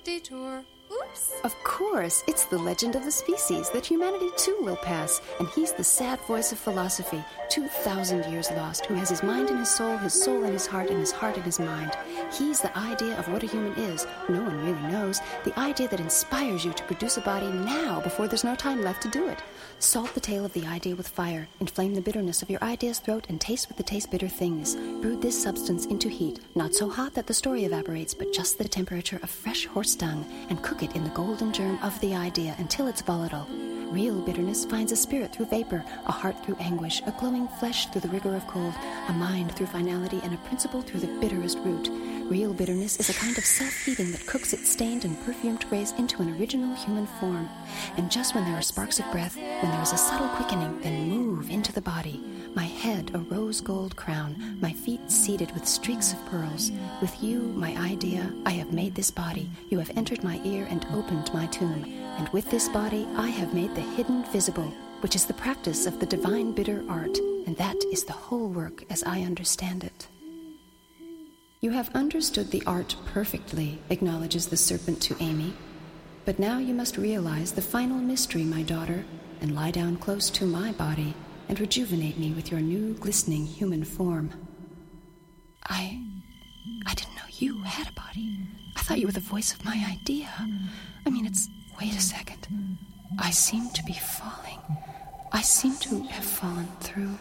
detour. Oops. Of course, it's the legend of the species that humanity too will pass, and he's the sad voice of philosophy, 2,000 years lost, who has his mind in his soul in his heart, and his heart in his mind. He's the idea of what a human is. No one really knows. The idea that inspires you to produce a body now before there's no time left to do it. Salt the tail of the idea with fire, inflame the bitterness of your idea's throat, and taste with the taste bitter things. Brew this substance into heat, not so hot that the story evaporates, but just the temperature of fresh horse dung, and cook it in the golden germ of the idea until it's volatile. Real bitterness finds a spirit through vapor, a heart through anguish, a glowing flesh through the rigor of cold, a mind through finality, and a principle through the bitterest root. Real bitterness is a kind of self-heating that cooks its stained and perfumed rays into an original human form. And just when there are sparks of breath, when there is a subtle quickening, then move into the body. My head a rose gold crown, my feet seated with streaks of pearls. With you, my idea, I have made this body. You have entered my ear and opened my tomb. And with this body, I have made the hidden visible, which is the practice of the divine bitter art, and that is the whole work as I understand it. You have understood the art perfectly, acknowledges the serpent to Amy. But now you must realize the final mystery, my daughter, and lie down close to my body and rejuvenate me with your new glistening human form. I didn't know you had a body. I thought you were the voice of my idea. Wait a second. I seem to be falling. I seem to have fallen through.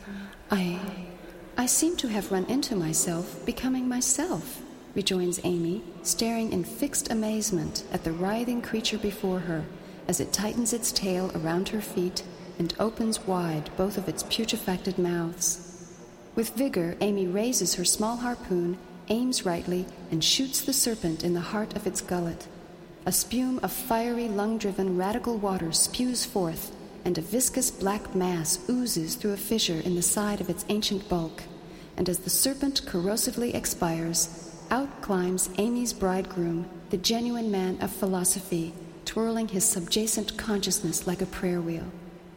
I seem to have run into myself, becoming myself, rejoins Amy, staring in fixed amazement at the writhing creature before her as it tightens its tail around her feet and opens wide both of its putrefacted mouths. With vigor, Amy raises her small harpoon, aims rightly, and shoots the serpent in the heart of its gullet. A spume of fiery, lung-driven, radical water spews forth, and a viscous black mass oozes through a fissure in the side of its ancient bulk. And as the serpent corrosively expires, out climbs Amy's bridegroom, the genuine man of philosophy, twirling his subjacent consciousness like a prayer wheel.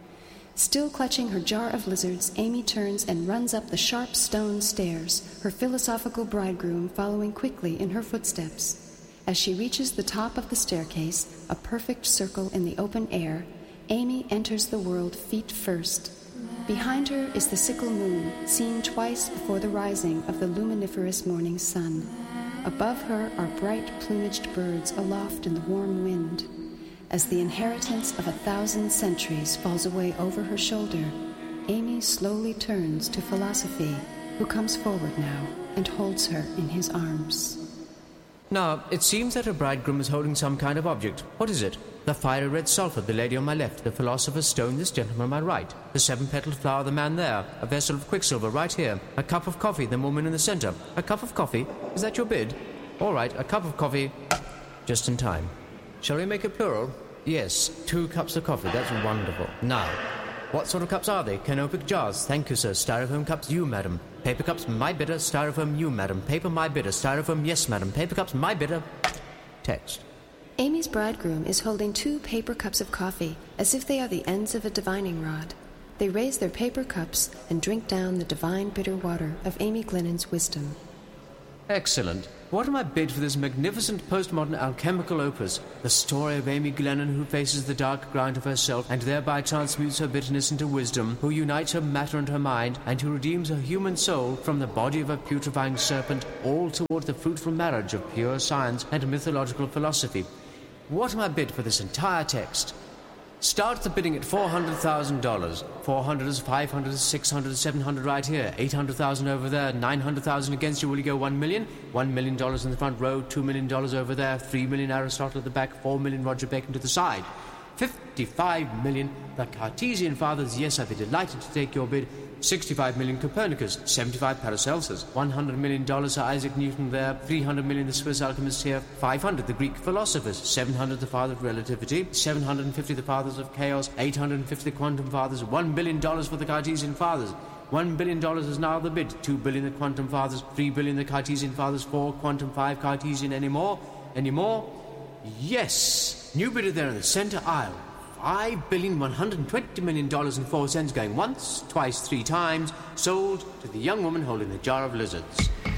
Still clutching her jar of lizards, Amy turns and runs up the sharp stone stairs, her philosophical bridegroom following quickly in her footsteps. As she reaches the top of the staircase, a perfect circle in the open air, Amy enters the world feet first. Behind her is the sickle moon, seen twice before the rising of the luminiferous morning sun. Above her are bright plumaged birds aloft in the warm wind. As the inheritance of 1,000 centuries falls away over her shoulder, Amy slowly turns to Philosophy, who comes forward now and holds her in his arms. Now, it seems that her bridegroom is holding some kind of object. What is it? The fiery red sulphur, the lady on my left, the philosopher's stone, this gentleman on my right, the seven-petaled flower, the man there, a vessel of quicksilver right here, a cup of coffee, the woman in the center. A cup of coffee? Is that your bid? All right, a cup of coffee, just in time. Shall we make it plural? Yes, 2 cups of coffee, that's wonderful. Now, what sort of cups are they? Canopic jars, thank you, sir. Styrofoam cups, you, madam. Paper cups, my bidder. Styrofoam, you, madam. Paper, my bidder. Styrofoam, yes, madam. Paper cups, my bidder. Text. Amy's bridegroom is holding 2 paper cups of coffee, as if they are the ends of a divining rod. They raise their paper cups and drink down the divine bitter water of Amy Glennon's wisdom. Excellent. What am I bid for this magnificent postmodern alchemical opus, the story of Amy Glennon who faces the dark grind of herself and thereby transmutes her bitterness into wisdom, who unites her matter and her mind, and who redeems her human soul from the body of a putrefying serpent, all toward the fruitful marriage of pure science and mythological philosophy. What am I bid for this entire text? Start the bidding at $400,000. 400 is 500 is 600 is 700 right here. 800,000 over there. 900,000 against you. Will you go 1 million? $1 million in the front row. $2 million over there. 3 million Aristotle at the back. 4 million Roger Bacon to the side. 55 million the Cartesian Fathers. Yes, I'd be delighted to take your bid. 65 million Copernicus, 75 Paracelsus, $100 million Sir Isaac Newton there, 300 million the Swiss alchemists here, 500 the Greek philosophers, 700 the father of relativity, 750 the fathers of chaos, 850 the quantum fathers, $1 billion for the Cartesian Fathers. $1 billion is now the bid. 2 billion the quantum fathers, 3 billion the Cartesian Fathers, 4 quantum, 5 Cartesian. Any more? Yes. New bidder there in the center aisle. $5,120,000,000 and 4 cents going once, twice, 3 times, sold to the young woman holding the jar of lizards.